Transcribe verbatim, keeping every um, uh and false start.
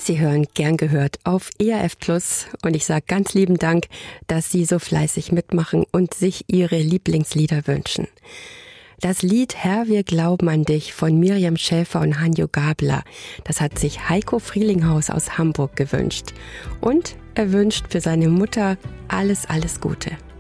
Sie hören Gern gehört auf E R F Plus und ich sage ganz lieben Dank, dass Sie so fleißig mitmachen und sich Ihre Lieblingslieder wünschen. Das Lied Herr, wir glauben an dich von Miriam Schäfer und Hanjo Gabler, das hat sich Heiko Frielinghaus aus Hamburg gewünscht. Und er wünscht für seine Mutter alles, alles Gute.